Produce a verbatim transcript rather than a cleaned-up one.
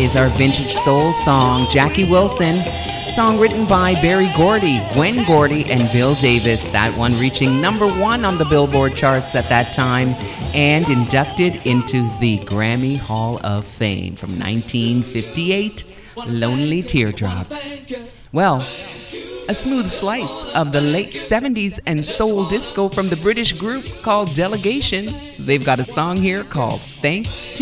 is our vintage soul song, Jackie Wilson. Song written by Berry Gordy, Gwen Gordy, and Bill Davis. That one reaching number one on the Billboard charts at that time and inducted into the Grammy Hall of Fame from nineteen fifty-eight, Lonely Teardrops. Well, a smooth slice of the late seventies and soul disco from the British group called Delegation. They've got a song here called Thanks to